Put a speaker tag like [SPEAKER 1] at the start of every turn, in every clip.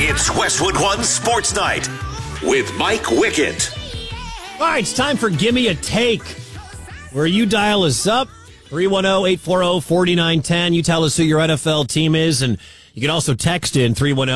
[SPEAKER 1] It's Westwood One Sports Night with Mike Wickett.
[SPEAKER 2] All right, it's time for Gimme a Take, where you dial us up, 310-840-4910. You tell us who your NFL team is, and you can also text in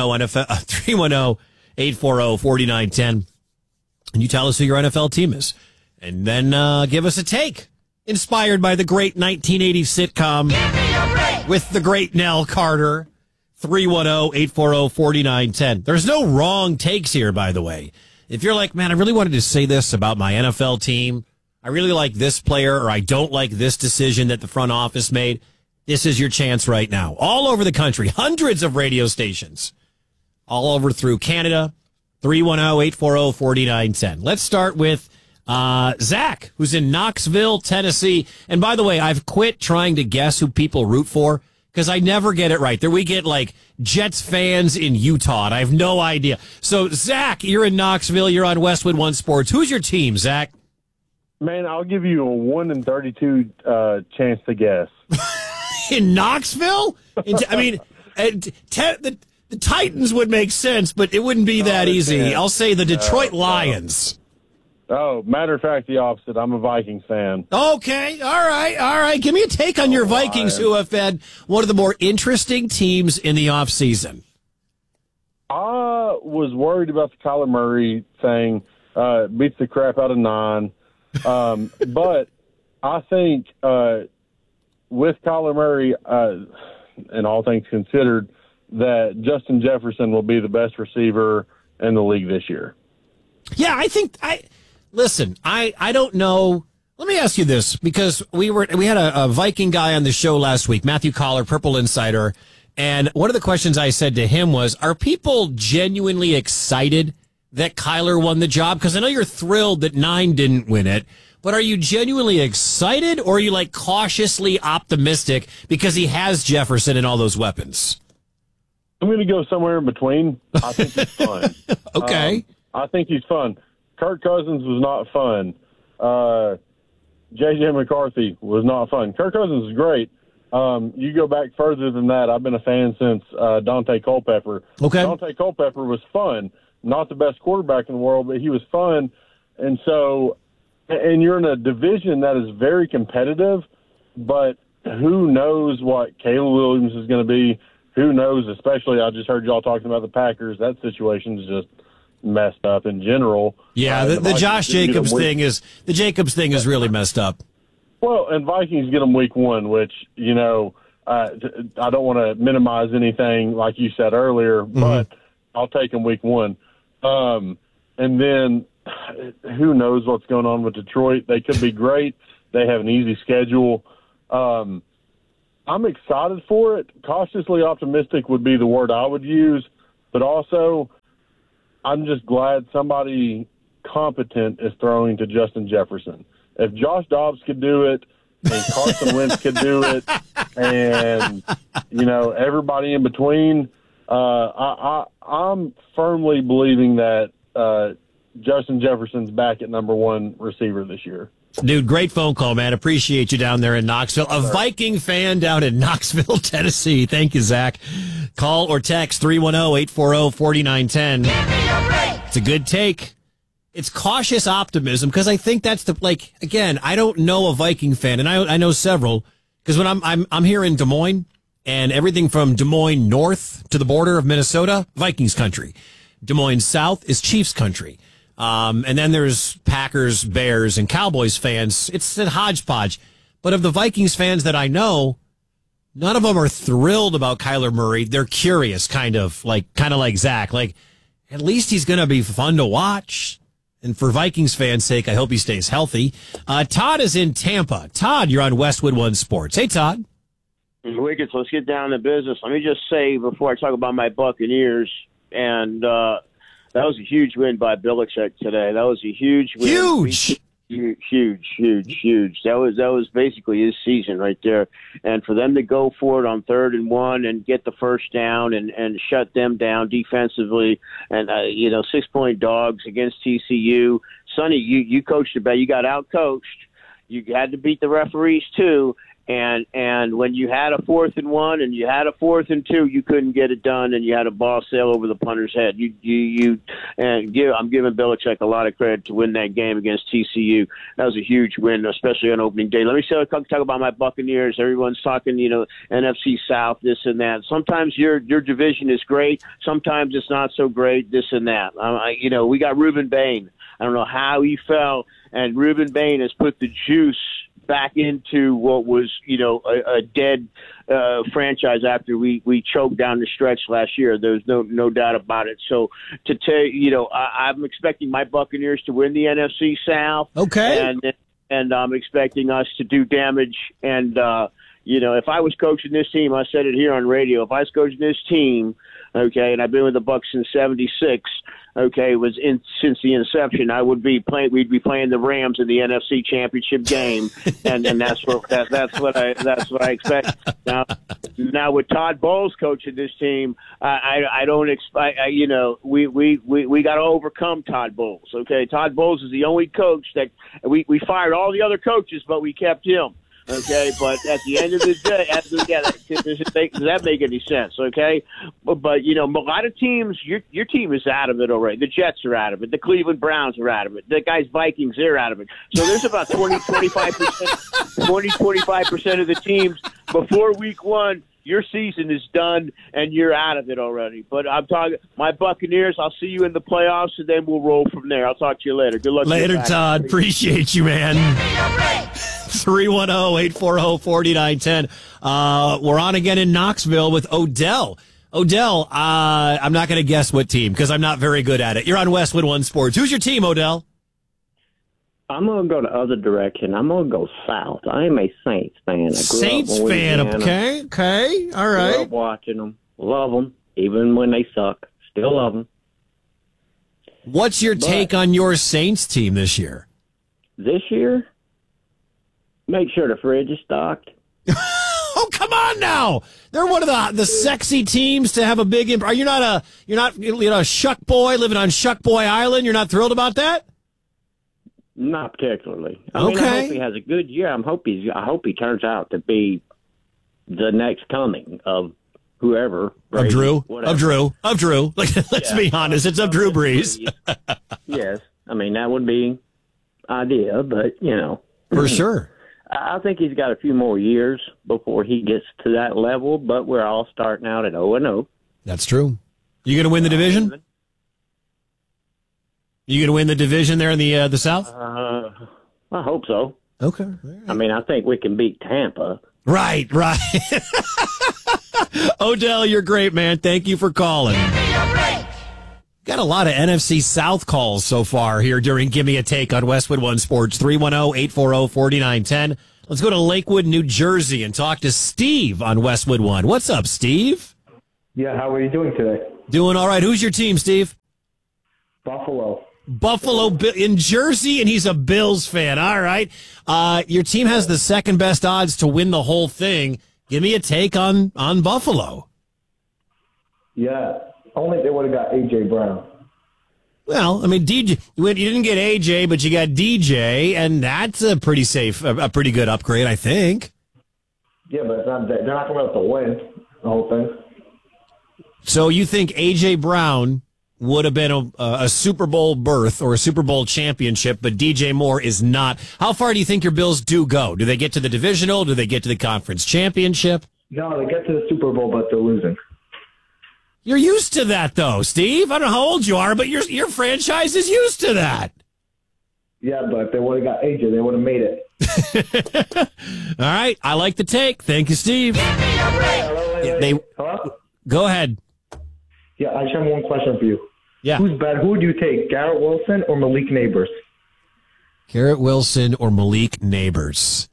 [SPEAKER 2] 310-840-4910, and you tell us who your NFL team is. And then give us a take, inspired by the great 1980s sitcom with the great Nell Carter. 310-840-4910. There's no wrong takes here, by the way. If you're like, man, I really wanted to say this about my NFL team, I really like this player, or I don't like this decision that the front office made, this is your chance right now. All over the country, hundreds of radio stations, all over through Canada, 310-840-4910. Let's start with Zach, who's in Knoxville, Tennessee. And by the way, I've quit trying to guess who people root for, because I never get it right. There we get like Jets fans in Utah, and I have no idea. So, Zach, you're in Knoxville. You're on Westwood One Sports. Who's your team, Zach?
[SPEAKER 3] Man, I'll give you a 1 in 32 chance to guess.
[SPEAKER 2] In Knoxville? I mean, the Titans would make sense, but it wouldn't be that easy. I'll say the Detroit Lions.
[SPEAKER 3] Oh, matter of fact, the opposite. I'm a Vikings fan.
[SPEAKER 2] Okay, all right. Give me a take on your Vikings, who have had one of the more interesting teams in the offseason.
[SPEAKER 3] I was worried about the Kyler Murray thing. Beats the crap out of 9. But I think with Kyler Murray, and all things considered, that Justin Jefferson will be the best receiver in the league this year.
[SPEAKER 2] Yeah, I think Listen, I don't know. Let me ask you this, because we had a Viking guy on the show last week, Matthew Collar, Purple Insider, and one of the questions I said to him was, are people genuinely excited that Kyler won the job? Because I know you're thrilled that 9 didn't win it, but are you genuinely excited, or are you like cautiously optimistic because he has Jefferson and all those weapons?
[SPEAKER 3] I'm going to go somewhere in between. I think he's fun.
[SPEAKER 2] Okay.
[SPEAKER 3] I think he's fun. Kirk Cousins was not fun. J.J. McCarthy was not fun. Kirk Cousins is great. You go back further than that. I've been a fan since Dante Culpepper.
[SPEAKER 2] Okay.
[SPEAKER 3] Dante Culpepper was fun. Not the best quarterback in the world, but he was fun. And so, and you're in a division that is very competitive, but who knows what Caleb Williams is going to be? Who knows? Especially, I just heard y'all talking about the Packers. That situation is just messed up in general.
[SPEAKER 2] Yeah, the Josh Jacobs thing is really messed up.
[SPEAKER 3] Well, and Vikings get them week 1, which, you know, I don't want to minimize anything like you said earlier, but I'll take them week 1. And then who knows what's going on with Detroit? They could be great. They have an easy schedule. I'm excited for it. Cautiously optimistic would be the word I would use, but also I'm just glad somebody competent is throwing to Justin Jefferson. If Josh Dobbs could do it, and Carson Wentz could do it, and, you know, everybody in between, I'm firmly believing that Justin Jefferson's back at number 1 receiver this year.
[SPEAKER 2] Dude, great phone call, man. Appreciate you down there in Knoxville. A Viking fan down in Knoxville, Tennessee. Thank you, Zach. Call or text 310-840-4910. It's a good take. It's cautious optimism, because I think that's again, I don't know a Viking fan, and I know several, because when I'm here in Des Moines, and everything from Des Moines north to the border of Minnesota, Vikings country. Des Moines south is Chiefs country. And then there's Packers, Bears, and Cowboys fans. It's a hodgepodge. But of the Vikings fans that I know, none of them are thrilled about Kyler Murray. They're curious, kind of like Zach. Like, at least he's going to be fun to watch. And for Vikings fans' sake, I hope he stays healthy. Todd is in Tampa. Todd, you're on Westwood One Sports. Hey, Todd.
[SPEAKER 4] Wickets, let's get down to business. Let me just say before I talk about my Buccaneers, and that was a huge win by Belichick today. That was a huge win.
[SPEAKER 2] Huge.
[SPEAKER 4] That was basically his season right there. And for them to go for it on 3rd and 1 and get the first down and shut them down defensively, and 6-point dogs against TCU. Sonny, you coached it, but you got out coached. You had to beat the referees too. And when you had a 4th and 1 and you had a 4th and 2, you couldn't get it done, and you had a ball sail over the punter's head. I'm giving Belichick a lot of credit to win that game against TCU. That was a huge win, especially on opening day. Let me talk about my Buccaneers. Everyone's talking, NFC South, this and that. Sometimes your division is great. Sometimes it's not so great, this and that. We got Reuben Bain. I don't know how he fell, and Reuben Bain has put the juice back into what was, a dead franchise after we choked down the stretch last year. There's no doubt about it. So to tell you, I'm expecting my Buccaneers to win the NFC South.
[SPEAKER 2] Okay.
[SPEAKER 4] And I'm expecting us to do damage. And, if I was coaching this team, I said it here on radio, if I was coaching this team, okay, and I've been with the Bucs since '76. Okay, since the inception, we'd be playing the Rams in the NFC Championship game, and that's what I expect. Now with Todd Bowles coaching this team, I don't expect. We got to overcome Todd Bowles. Okay, Todd Bowles is the only coach that we fired all the other coaches, but we kept him. Okay, but at the end of the day, does that make any sense? Okay, but a lot of teams, your team is out of it already. The Jets are out of it. The Cleveland Browns are out of it. The guys Vikings, they're out of it. So there's about 25% of the teams before week 1. Your season is done, and you're out of it already. But I'm talking my Buccaneers. I'll see you in the playoffs, and then we'll roll from there. I'll talk to you later. Good luck.
[SPEAKER 2] Later, Todd. Appreciate you, man. 310-840-4910. We're on again in Knoxville with Odell. Odell, I'm not going to guess what team because I'm not very good at it. You're on Westwood One Sports. Who's your team, Odell?
[SPEAKER 5] I'm going to go the other direction. I'm going to go south. I am a Saints fan.
[SPEAKER 2] Saints fan, okay, all right.
[SPEAKER 5] Grew up watching them. Love them, even when they suck. Still love them.
[SPEAKER 2] What's your take on your Saints team this year?
[SPEAKER 5] This year? Make sure the fridge is stocked.
[SPEAKER 2] Oh, come on now! They're one of the sexy teams to have a big impact. You're not a Shuck Boy living on Shuck Boy Island. You're not thrilled about that?
[SPEAKER 5] Not particularly. I hope he has a good year. I hope he turns out to be the next coming of whoever. Brady,
[SPEAKER 2] of Drew. Let's be honest. It's of Drew Brees.
[SPEAKER 5] Yes. That would be ideal, but
[SPEAKER 2] for sure.
[SPEAKER 5] I think he's got a few more years before he gets to that level, but we're all starting out at 0-0.
[SPEAKER 2] That's true. You going to win the division? You going to win the division there in the South?
[SPEAKER 5] I hope so.
[SPEAKER 2] Okay.
[SPEAKER 5] Right. I think we can beat Tampa.
[SPEAKER 2] Right. Odell, you're great, man. Thank you for calling. Got a lot of NFC South calls so far here during Give Me a Take on Westwood One Sports. 310-840-4910. Let's go to Lakewood, New Jersey, and talk to Steve on Westwood One. What's up, Steve?
[SPEAKER 6] Yeah, how are you doing today?
[SPEAKER 2] Doing all right. Who's your team, Steve?
[SPEAKER 6] Buffalo
[SPEAKER 2] in Jersey, and he's a Bills fan. All right. Your team has the second best odds to win the whole thing. Give me a take on Buffalo.
[SPEAKER 6] Yeah, only they would have got A.J. Brown.
[SPEAKER 2] Well, DJ, you didn't get A.J., but you got DJ, and that's a pretty pretty good upgrade, I think.
[SPEAKER 6] Yeah, but it's not, they're not going to have to win the whole thing.
[SPEAKER 2] So you think A.J. Brown would have been a Super Bowl berth or a Super Bowl championship, but DJ Moore is not. How far do you think your Bills do go? Do they get to the divisional? Do they get to the conference championship?
[SPEAKER 6] No, they get to the Super Bowl, but they're losing.
[SPEAKER 2] You're used to that, though, Steve. I don't know how old you are, but your franchise is used to that.
[SPEAKER 6] Yeah, but if they would have got AJ, they would have made it.
[SPEAKER 2] All right. I like the take. Thank you, Steve.
[SPEAKER 6] Hello?
[SPEAKER 2] Go ahead.
[SPEAKER 6] Yeah, I just have one question for you.
[SPEAKER 2] Yeah.
[SPEAKER 6] Who's bad? Who would you take, Garrett Wilson or Malik Neighbors?
[SPEAKER 2] Garrett Wilson or Malik Neighbors?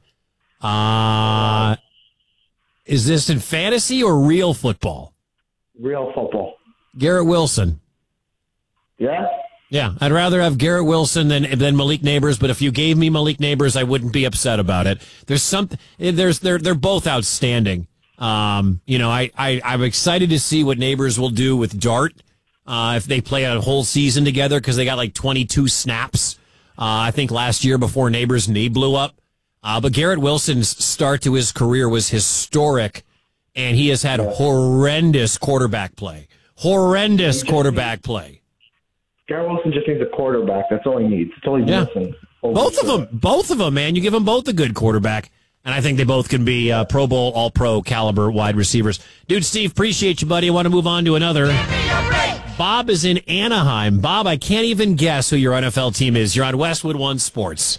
[SPEAKER 2] Is this in fantasy or real football?
[SPEAKER 6] Real football.
[SPEAKER 2] Garrett Wilson.
[SPEAKER 6] Yeah?
[SPEAKER 2] Yeah, I'd rather have Garrett Wilson than Malik Neighbors, but if you gave me Malik Neighbors, I wouldn't be upset about it. They're both outstanding. I'm excited to see what Neighbors will do with Dart if they play a whole season together because they got like 22 snaps. I think last year before Neighbors' knee blew up. But Garrett Wilson's start to his career was historic, and he has had horrendous quarterback play. Horrendous quarterback play.
[SPEAKER 6] Garrett Wilson just needs a quarterback. That's all he needs. That's all he's missing.
[SPEAKER 2] Both of them, man. You give them both a good quarterback, and I think they both can be Pro Bowl, All-Pro caliber wide receivers. Dude, Steve, appreciate you, buddy. I want to move on to another. Bob is in Anaheim. Bob, I can't even guess who your NFL team is. You're on Westwood One Sports.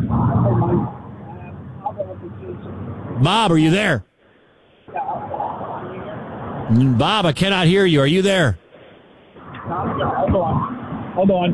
[SPEAKER 2] Bob, are you there? Bob, I cannot hear you. Are you there?
[SPEAKER 7] Hold on.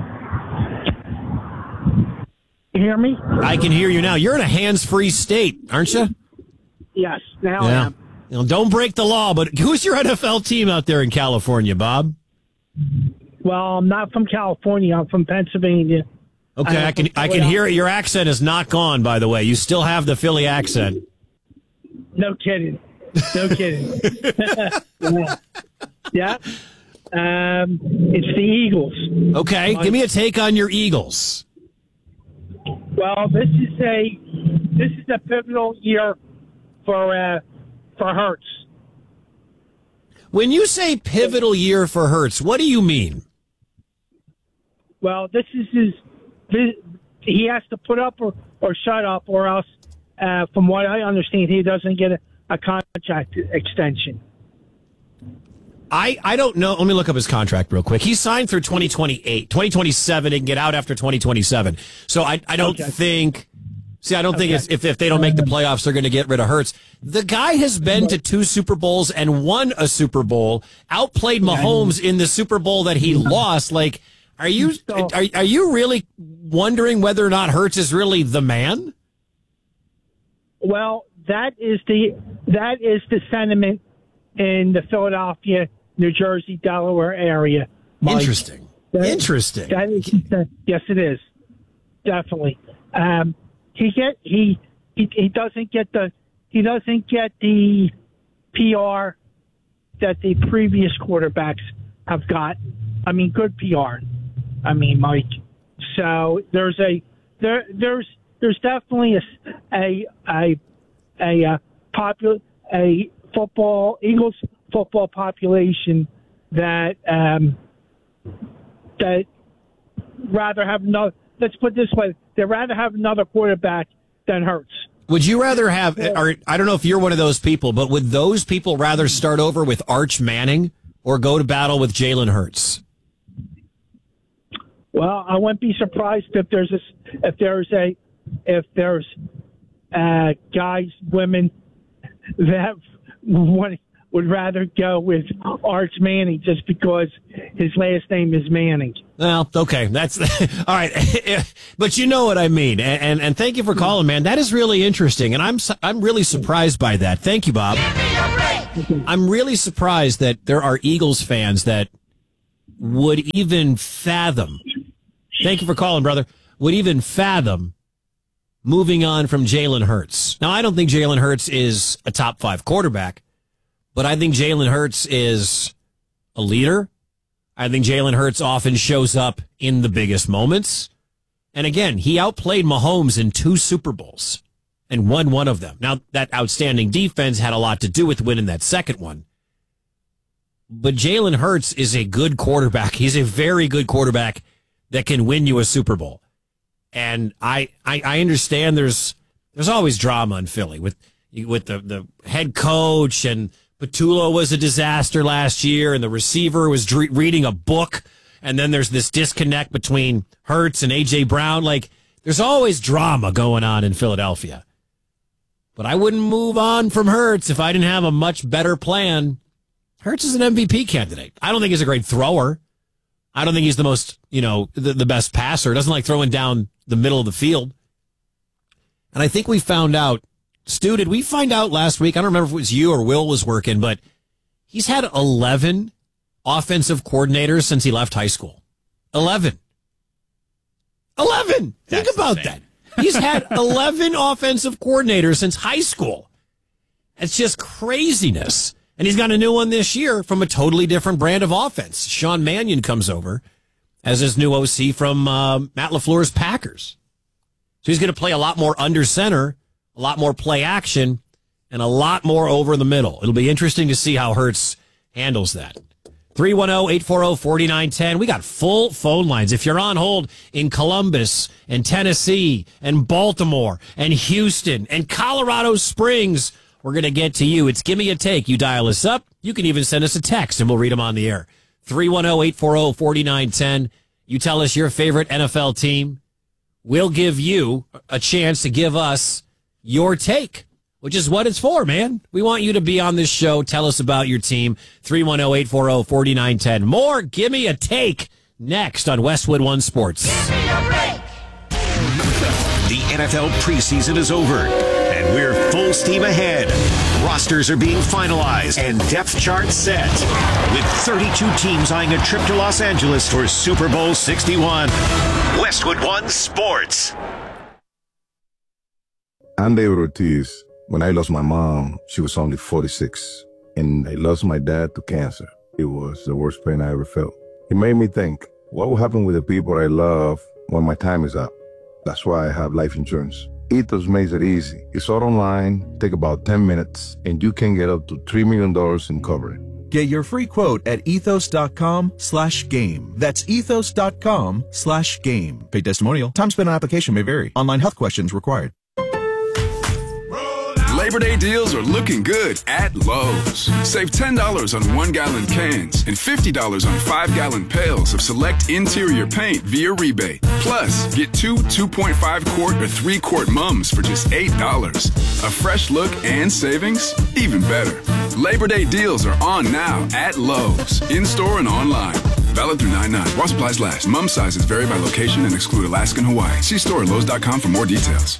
[SPEAKER 7] You hear me?
[SPEAKER 2] I can hear you now. You're in a hands-free state, aren't you?
[SPEAKER 7] Yes, now I am.
[SPEAKER 2] You know, don't break the law, but who's your NFL team out there in California, Bob?
[SPEAKER 7] Well, I'm not from California. I'm from Pennsylvania.
[SPEAKER 2] Okay, I can hear it. Your accent is not gone, by the way. You still have the Philly accent.
[SPEAKER 7] No kidding. No kidding. Yeah. It's the Eagles.
[SPEAKER 2] Okay, give me a take on your Eagles.
[SPEAKER 7] Well, this is a pivotal year for Hurts.
[SPEAKER 2] When you say pivotal year for Hurts, what do you mean?
[SPEAKER 7] Well, this is he has to put up or shut up, or else, from what I understand, he doesn't get a contract extension.
[SPEAKER 2] I don't know. Let me look up his contract real quick. He's signed through 2028, 2027. He can get out after 2027. So I don't think. See, I don't think it's, if they don't make the playoffs, they're going to get rid of Hurts. The guy has been to 2 Super Bowls and won a Super Bowl. Outplayed Mahomes in the Super Bowl that he lost. Like, are you really wondering whether or not Hurts is really the man?
[SPEAKER 7] Well, that is the sentiment in the Philadelphia, New Jersey, Delaware area. Mike.
[SPEAKER 2] Interesting. Interesting.
[SPEAKER 7] That is, yes, it is. Definitely. He doesn't get the PR that the previous quarterbacks have got. I mean, good PR. I mean, Mike. So there's definitely a Eagles football population that rather have no. Let's put it this way: they'd rather have another quarterback than Hurts.
[SPEAKER 2] Would you rather have? Or I don't know if you're one of those people, but would those people rather start over with Arch Manning or go to battle with Jalen Hurts?
[SPEAKER 7] Well, I wouldn't be surprised if there's guys, women that would rather go with Arch Manning just because his last name is Manning.
[SPEAKER 2] Well, okay, that's all right, but you know what I mean. And thank you for calling, man. That is really interesting, and I'm really surprised by that. Thank you, Bob. I'm really surprised that there are Eagles fans that would even fathom. Thank you for calling, brother. Would even fathom moving on from Jalen Hurts. Now, I don't think Jalen Hurts is a top 5 quarterback, but I think Jalen Hurts is a leader. I think Jalen Hurts often shows up in the biggest moments. And again, he outplayed Mahomes in 2 Super Bowls and won one of them. Now, that outstanding defense had a lot to do with winning that second one. But Jalen Hurts is a good quarterback. He's a very good quarterback that can win you a Super Bowl. And I understand there's always drama in Philly with the head coach, and Patullo was a disaster last year, and the receiver was reading a book, and then there's this disconnect between Hurts and A.J. Brown. Like, there's always drama going on in Philadelphia. But I wouldn't move on from Hurts if I didn't have a much better plan. Hurts is an MVP candidate. I don't think he's a great thrower. I don't think he's the most, the best passer. Doesn't like throwing down the middle of the field. And I think we found out, Stu, did we find out last week? I don't remember if it was you or Will was working, but he's had 11 offensive coordinators since he left high school. 11. Think about that. He's had 11 offensive coordinators since high school. It's just craziness. And he's got a new one this year from a totally different brand of offense. Sean Mannion comes over as his new OC from Matt LaFleur's Packers. So he's going to play a lot more under center, a lot more play action, and a lot more over the middle. It'll be interesting to see how Hurts handles that. 310-840-4910. We got full phone lines. If you're on hold in Columbus and Tennessee and Baltimore and Houston and Colorado Springs, we're going to get to you. It's Gimme a Take. You dial us up. You can even send us a text, and we'll read them on the air. 310-840-4910. You tell us your favorite NFL team. We'll give you a chance to give us your take, which is what it's for, man. We want you to be on this show. Tell us about your team. 310-840-4910. More Gimme a Take next on Westwood One Sports.
[SPEAKER 1] Give me a break. The NFL preseason is over, and we're full steam ahead. Rosters are being finalized and depth charts set, with 32 teams eyeing a trip to Los Angeles for Super Bowl 61. Westwood One Sports.
[SPEAKER 8] I'm David Ortiz. When I lost my mom, she was only 46, and I lost my dad to cancer. It was the worst pain I ever felt. It made me think, what will happen with the people I love when my time is up? That's why I have life insurance. Ethos makes it easy. It's all online, take about 10 minutes, and you can get up to $3 million in coverage.
[SPEAKER 9] Get your free quote at ethos.com/game. That's ethos.com/game. Paid testimonial. Time spent on application may vary. Online health questions required.
[SPEAKER 10] Labor Day deals are looking good at Lowe's. Save $10 on 1-gallon cans and $50 on 5-gallon pails of select interior paint via rebate. Plus, get 2 2.5-quart or 3-quart mums for just $8. A fresh look and savings? Even better. Labor Day deals are on now at Lowe's, in-store and online. Valid through 9/9. While supplies last. Mum sizes vary by location and exclude Alaska and Hawaii. See store at Lowe's.com for more details.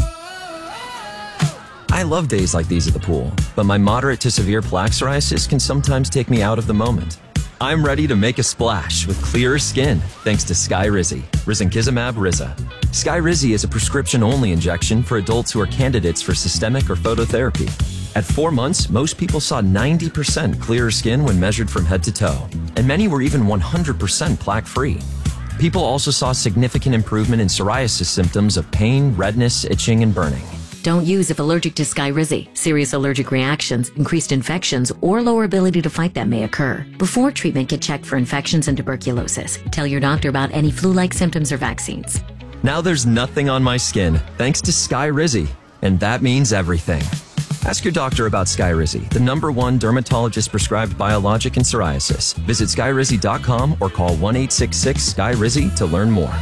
[SPEAKER 11] I love days like these at the pool, but my moderate to severe plaque psoriasis can sometimes take me out of the moment. I'm ready to make a splash with clearer skin thanks to Skyrizi, risankizumab Riza. Skyrizi is a prescription-only injection for adults who are candidates for systemic or phototherapy. At 4 months, most people saw 90% clearer skin when measured from head to toe, and many were even 100% plaque-free. People also saw significant improvement in psoriasis symptoms of pain, redness, itching, and burning.
[SPEAKER 12] Don't use if allergic to Skyrizi. Serious allergic reactions, increased infections, or lower ability to fight them may occur. Before treatment, get checked for infections and tuberculosis. Tell your doctor about any flu-like symptoms or vaccines.
[SPEAKER 11] Now there's nothing on my skin thanks to Skyrizi, and that means everything. Ask your doctor about Skyrizi, the #1 dermatologist-prescribed biologic in psoriasis. Visit Skyrizi.com or call 1-866-SKYRIZI to learn more.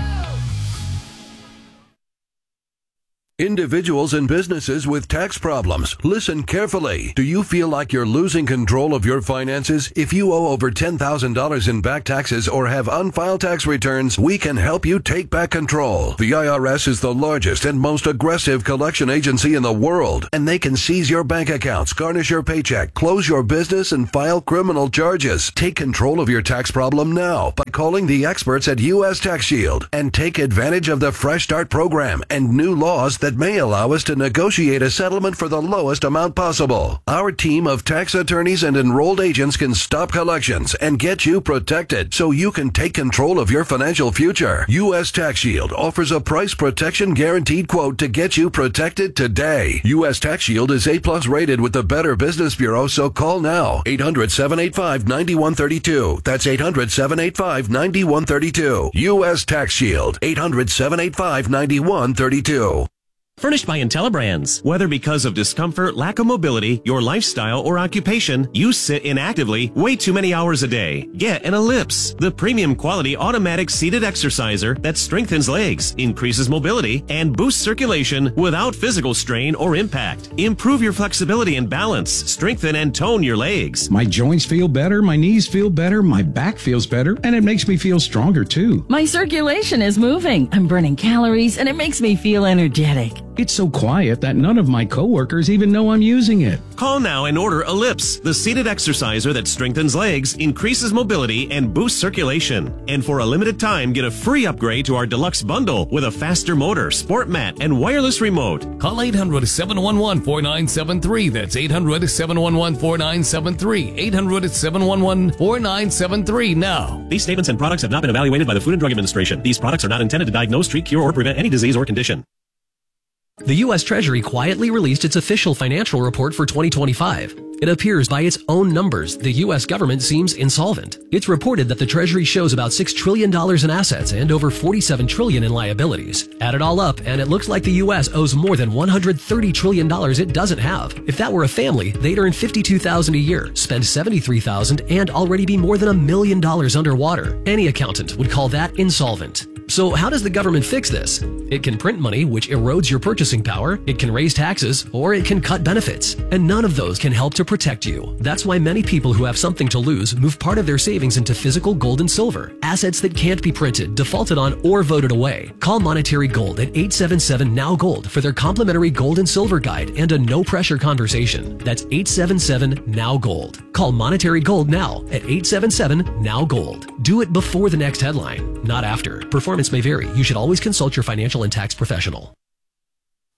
[SPEAKER 13] Individuals and businesses with tax problems, listen carefully. Do you feel like you're losing control of your finances? If you owe over $10,000 in back taxes or have unfiled tax returns, we can help you take back control. The IRS is the largest and most aggressive collection agency in the world, and they can seize your bank accounts, garnish your paycheck, close your business, and file criminal charges. Take control of your tax problem now by calling the experts at U.S. Tax Shield and take advantage of the Fresh Start program and new laws that may allow us to negotiate a settlement for the lowest amount possible. Our team of tax attorneys and enrolled agents can stop collections and get you protected so you can take control of your financial future. U.S. Tax Shield offers a price protection guaranteed quote to get you protected today. U.S. Tax Shield is A+ rated with the Better Business Bureau, so call now. 800-785-9132. That's 800-785-9132. U.S. Tax Shield. 800-785-9132.
[SPEAKER 14] Furnished by IntelliBrands. Whether because of discomfort, lack of mobility, your lifestyle, or occupation, you sit inactively way too many hours a day. Get an Ellipse, the premium quality automatic seated exerciser that strengthens legs, increases mobility, and boosts circulation without physical strain or impact. Improve your flexibility and balance, strengthen and tone your legs.
[SPEAKER 15] My joints feel better, my knees feel better, my back feels better, and it makes me feel stronger too.
[SPEAKER 16] My circulation is moving. I'm burning calories, and it makes me feel energetic.
[SPEAKER 15] It's so quiet that none of my coworkers even know I'm using it.
[SPEAKER 14] Call now and order Ellipse, the seated exerciser that strengthens legs, increases mobility, and boosts circulation. And for a limited time, get a free upgrade to our deluxe bundle with a faster motor, sport mat, and wireless remote.
[SPEAKER 16] Call 800-711-4973. That's 800-711-4973. 800-711-4973 now.
[SPEAKER 14] These statements and products have not been evaluated by the Food and Drug Administration. These products are not intended to diagnose, treat, cure, or prevent any disease or condition.
[SPEAKER 17] The U.S. Treasury quietly released its official financial report for 2025. It appears by its own numbers the U.S. government seems insolvent. It's reported that the Treasury shows about $6 trillion in assets and over $47 trillion in liabilities. Add it all up, and it looks like the U.S. owes more than $130 trillion it doesn't have. If that were a family, they'd earn $52,000 a year, spend $73,000, and already be more than $1 million underwater. Any accountant would call that insolvent. So how does the government fix this? It can print money, which erodes your purchasing power, it can raise taxes, or it can cut benefits. And none of those can help to protect you. That's why many people who have something to lose move part of their savings into physical gold and silver, assets that can't be printed, defaulted on, or voted away. Call Monetary Gold at 877-NOW-GOLD for their complimentary gold and silver guide and a no-pressure conversation. That's 877-NOW-GOLD. Call Monetary Gold now at 877-NOW-GOLD. Do it before the next headline, not after. Performance may vary. You should always consult your financial and tax professional.